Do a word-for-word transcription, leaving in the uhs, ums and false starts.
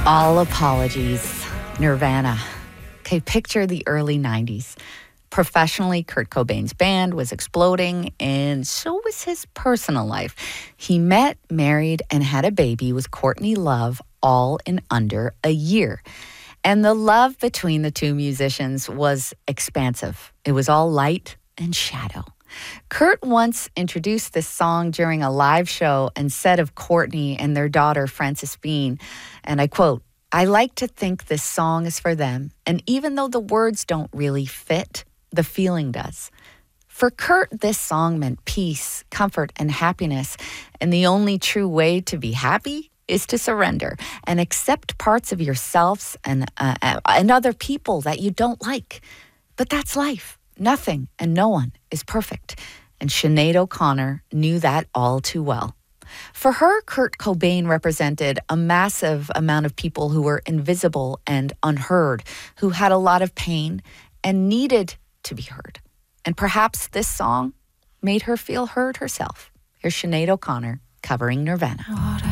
All apologies, Nirvana. Okay, picture the early nineties. Professionally, Kurt Cobain's band was exploding, and so was his personal life. He met, married, and had a baby with Courtney Love all in under a year. And the love between the two musicians was expansive. It was all light and shadow. Kurt once introduced this song during a live show and said of Courtney and their daughter, Frances Bean, and I quote, "I like to think this song is for them, and even though the words don't really fit, the feeling does." For Kurt, this song meant peace, comfort, and happiness, and the only true way to be happy is to surrender and accept parts of yourselves and, uh, and other people that you don't like. But that's life. Nothing and no one is perfect, and Sinead O'Connor knew that all too well. For her, Kurt Cobain represented a massive amount of people who were invisible and unheard, who had a lot of pain and needed to be heard. And perhaps this song made her feel heard herself. Here's Sinead O'Connor covering Nirvana.